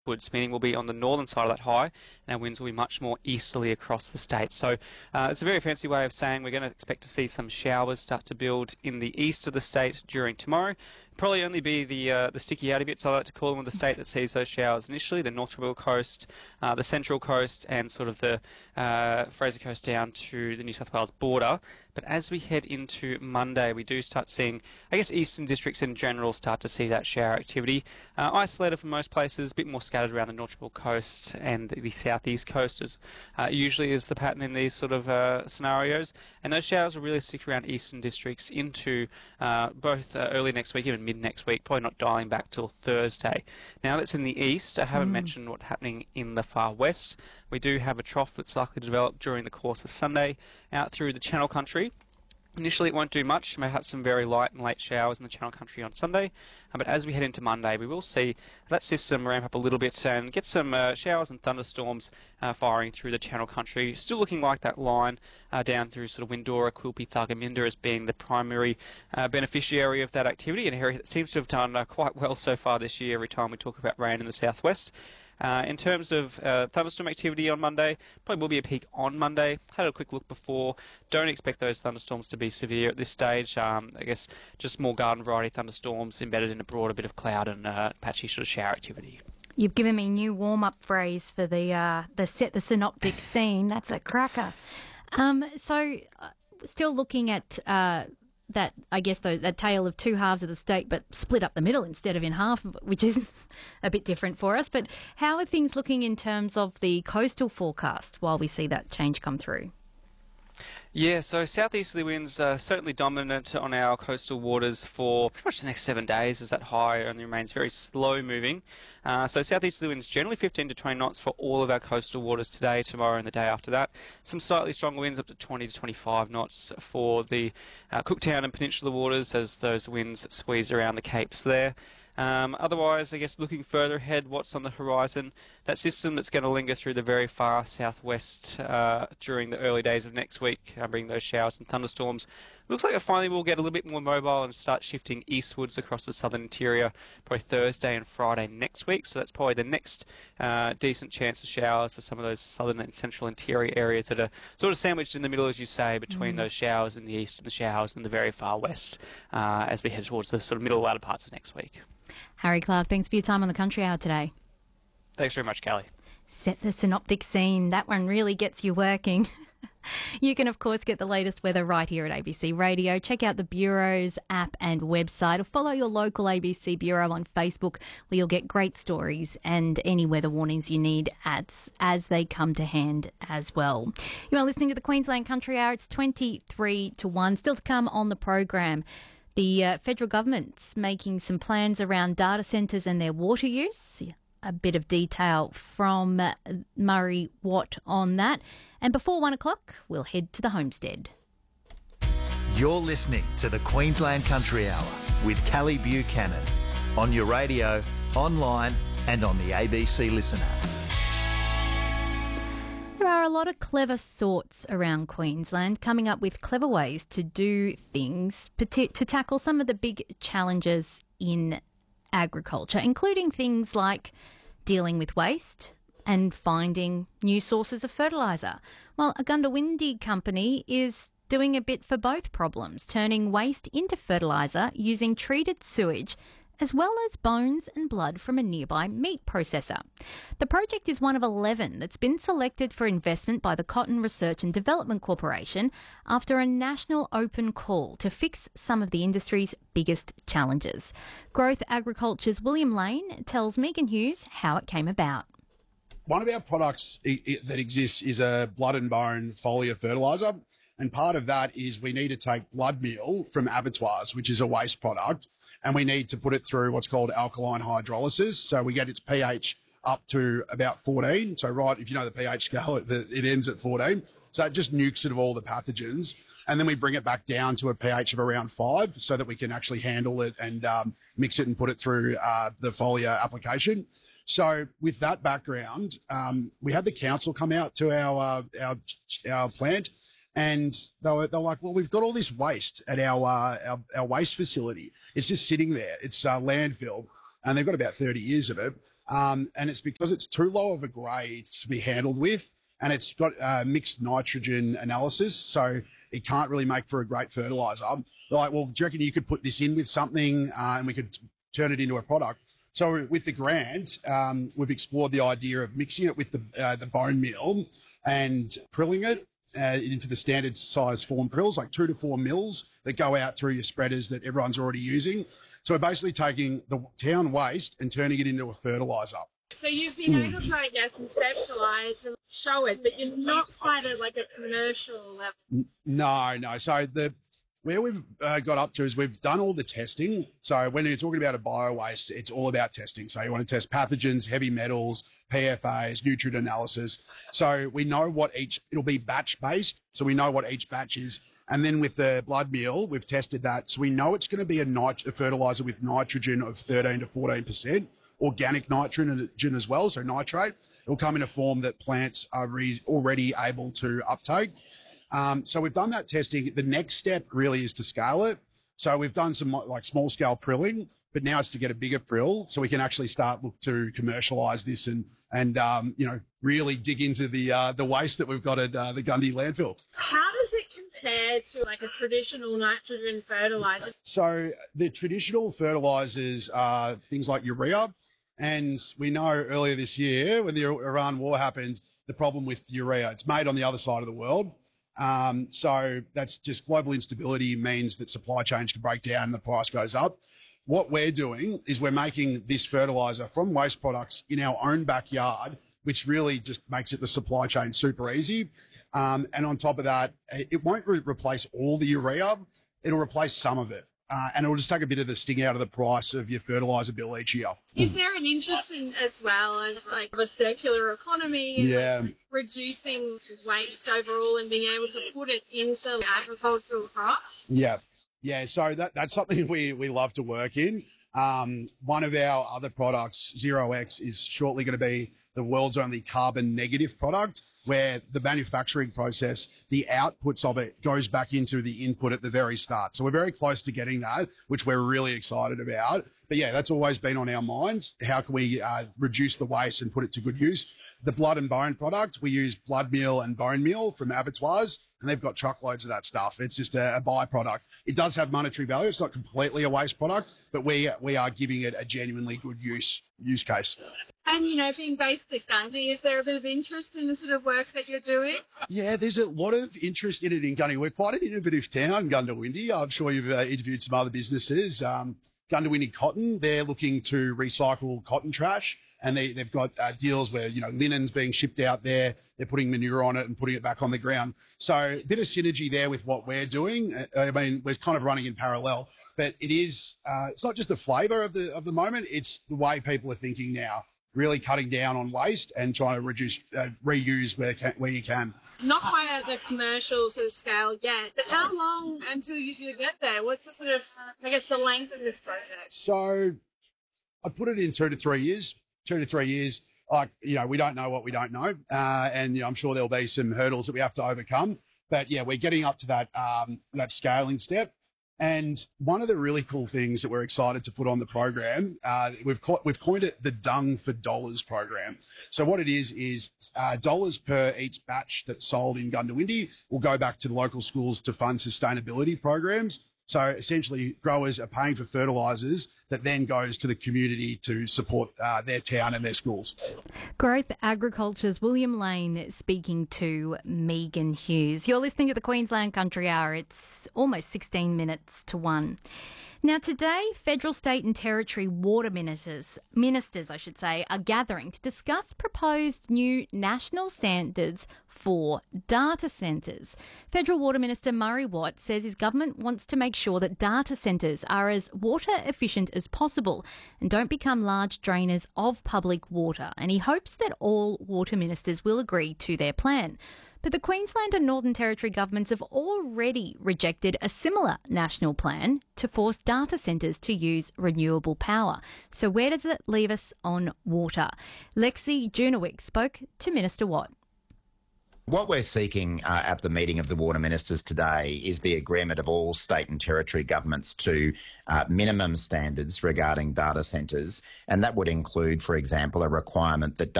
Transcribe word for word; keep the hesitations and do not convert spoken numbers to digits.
woods, meaning we'll be on the northern side of that high, and our winds will be much more easterly across the state. So uh, it's a very fancy way of saying we're going to expect to see some showers start to build in the east of the state during tomorrow. Probably only be the uh, the sticky outy bits, I like to call them, in the state that sees those showers initially, the North Treville coast, uh, the Central coast, and sort of the uh, Fraser coast down to the New South Wales border. But as we head into Monday, we do start seeing, I guess, eastern districts in general start to see that shower activity. Uh, isolated from most places, a bit more scattered around the North Treville coast and the, the southeast coast, as uh, usually is the pattern in these sort of uh, scenarios. And those showers will really stick around eastern districts into uh, both uh, early next week, even mid next week, probably not dialing back till Thursday. Now that's in the east. I haven't mm. mentioned what's happening in the far west. We do have a trough that's likely to develop during the course of Sunday out through the Channel Country. Initially it won't do much. You may have some very light and late showers in the Channel Country on Sunday, uh, but as we head into Monday we will see that system ramp up a little bit and get some uh, showers and thunderstorms uh, firing through the Channel Country. Still looking like that line uh, down through sort of Windora, Quilpie, Thargomindah as being the primary uh, beneficiary of that activity, an area that seems to have done uh, quite well so far this year every time we talk about rain in the southwest. Uh, in terms of uh, thunderstorm activity on Monday, probably will be a peak on Monday. Had a quick look before. Don't expect those thunderstorms to be severe at this stage. Um, I guess just more garden variety thunderstorms embedded in a broader bit of cloud and uh, patchy sort of shower activity. You've given me a new warm-up phrase for the uh, the set the synoptic scene. That's a cracker. Um, so, uh, still looking at uh, that, I guess, the, that tale of two halves of the state, but split up the middle instead of in half, which is a bit different for us. But how are things looking in terms of the coastal forecast while we see that change come through? Yeah, so southeasterly winds are certainly dominant on our coastal waters for pretty much the next seven days as that high only remains very slow moving. Uh, so southeasterly winds generally fifteen to twenty knots for all of our coastal waters today, tomorrow and the day after that. Some slightly stronger winds up to twenty to twenty-five knots for the uh, Cooktown and Peninsula waters as those winds squeeze around the capes there. Um, otherwise, I guess looking further ahead, what's on the horizon, that system that's going to linger through the very far southwest uh, during the early days of next week, uh, bringing those showers and thunderstorms, looks like it finally will get a little bit more mobile and start shifting eastwards across the southern interior, probably Thursday and Friday next week. So that's probably the next uh, decent chance of showers for some of those southern and central interior areas that are sort of sandwiched in the middle, as you say, between mm. those showers in the east and the showers in the very far west uh, as we head towards the sort of middle latter parts of next week. Harry Clark, thanks for your time on the Country Hour today. Thanks very much, Callie. Set the synoptic scene. That one really gets you working. You can, of course, get the latest weather right here at A B C Radio. Check out the Bureau's app and website, or follow your local A B C Bureau on Facebook, where you'll get great stories and any weather warnings you need as, as they come to hand as well. You are listening to the Queensland Country Hour. It's twenty-three to one. Still to come on the program. The uh, federal government's making some plans around data centres and their water use. A bit of detail from uh, Murray Watt on that. And before one o'clock, we'll head to the homestead. You're listening to the Queensland Country Hour with Callie Buchanan on your radio, online and on the A B C Listen app. There are a lot of clever sorts around Queensland coming up with clever ways to do things to tackle some of the big challenges in agriculture, including things like dealing with waste and finding new sources of fertiliser. Well, a Gundawindi company is doing a bit for both problems, turning waste into fertiliser using treated sewage as well as bones and blood from a nearby meat processor. The project is one of eleven that's been selected for investment by the Cotton Research and Development Corporation after a national open call to fix some of the industry's biggest challenges. Growth Agriculture's William Lane tells Megan Hughes how it came about. One of our products I- I- that exists is a blood and bone foliar fertiliser, and part of that is we need to take blood meal from abattoirs, which is a waste product, and we need to put it through what's called alkaline hydrolysis. So we get its pH up to about fourteen. So right, if you know the pH scale, it, it ends at fourteen. So it just nukes it of all the pathogens. And then we bring it back down to a pH of around five so that we can actually handle it and um, mix it and put it through uh, the foliar application. So with that background, um, we had the council come out to our, uh, our, our plant, and they were, they were like, well, we've got all this waste at our, uh, our, our waste facility. It's just sitting there. It's uh, landfill, and they've got about thirty years of it. Um, and it's because it's too low of a grade to be handled with, and it's got uh, mixed nitrogen analysis, so it can't really make for a great fertilizer. They're like, well, do you reckon you could put this in with something uh, and we could t- turn it into a product? So with the grant, um, we've explored the idea of mixing it with the uh, the bone meal and prilling it uh, into the standard size form prills, like two to four mils that go out through your spreaders that everyone's already using. So we're basically taking the town waste and turning it into a fertilizer. So you've been able to, I guess, conceptualise and show it, but you're not quite at like a commercial level. No, no. So the where we've uh, got up to is we've done all the testing. So when you're talking about a bio waste, it's all about testing. So you want to test pathogens, heavy metals, P F As, nutrient analysis. So we know what each, it'll be batch based. So we know what each batch is. And then with the blood meal, we've tested that. So we know it's going to be a, nit- a fertilizer with nitrogen of thirteen to fourteen percent, organic nitrogen as well. So nitrate, it'll come in a form that plants are re- already able to uptake. Um, so we've done that testing. The next step really is to scale it. So we've done some like small scale prilling, but now it's to get a bigger prill so we can actually start look to commercialize this and, and, um, you know, really dig into the, uh, the waste that we've got at uh, the Gundy landfill. How does it compare to like a traditional nitrogen fertilizer? So the traditional fertilizers are things like urea. And we know earlier this year when the Iran war happened, the problem with urea, it's made on the other side of the world. Um, so that's just global instability means that supply chains can break down and the price goes up. What we're doing is we're making this fertilizer from waste products in our own backyard, which really just makes it the supply chain super easy. Um, and on top of that, it won't re- replace all the urea. It'll replace some of it. Uh, and it'll just take a bit of the sting out of the price of your fertilizer bill each year. Is there an interest in as well as like a circular economy and Yeah. like reducing waste overall and being able to put it into agricultural crops? Yeah. Yeah. So that, that's something we, we love to work in. Um, one of our other products, Zero X, is shortly going to be the world's only carbon negative product, where the manufacturing process, the outputs of it goes back into the input at the very start. So we're very close to getting that, which we're really excited about. But yeah, that's always been on our minds. How can we uh, reduce the waste and put it to good use? The blood and bone product, we use blood meal and bone meal from abattoirs, and they've got truckloads of that stuff. It's just a, a byproduct. It does have monetary value. It's not completely a waste product, but we we are giving it a genuinely good use use case. And, you know, being based at Gundy, is there a bit of interest in the sort of work that you're doing? Yeah, there's a lot of interest in it in Gundy. We're quite an innovative town, Goondiwindi. I'm sure you've uh, interviewed some other businesses. Um, Goondiwindi Cotton, they're looking to recycle cotton trash. And they, they've got uh, deals where, you know, linen's being shipped out there. They're putting manure on it and putting it back on the ground. So a bit of synergy there with what we're doing. I mean, we're kind of running in parallel, but it is, uh, it's not just the flavour of the, of the moment. It's the way people are thinking now, really cutting down on waste and trying to reduce, uh, reuse where, can, where you can. Not quite at the commercial sort of scale yet, but how long until you sort of get there? What's the sort of, I guess, the length of this project? So I'd put it in two to three years. Two to three years, like, you know, we don't know what we don't know. Uh, and, you know, I'm sure there'll be some hurdles that we have to overcome. But, yeah, we're getting up to that um, that scaling step. And one of the really cool things that we're excited to put on the program, uh, we've, co- we've coined it the Dung for Dollars program. So what it is, is uh, dollars per each batch that's sold in Goondiwindi will go back to the local schools to fund sustainability programs. So essentially, growers are paying for fertilisers that then goes to the community to support uh, their town and their schools. Growth Agriculture's William Lane speaking to Megan Hughes. You're listening to the Queensland Country Hour. It's almost sixteen minutes to one. Now today, federal, state and territory water ministers, ministers I should say, are gathering to discuss proposed new national standards for data centres. Federal Water Minister Murray Watt says his government wants to make sure that data centres are as water efficient as possible and don't become large drainers of public water. And he hopes that all water ministers will agree to their plan. But the Queensland and Northern Territory governments have already rejected a similar national plan to force data centres to use renewable power. So where does it leave us on water? Lexi Junowick spoke to Minister Watt. What we're seeking uh, at the meeting of the water ministers today is the agreement of all state and territory governments to uh, minimum standards regarding data centres, and that would include, for example, a requirement that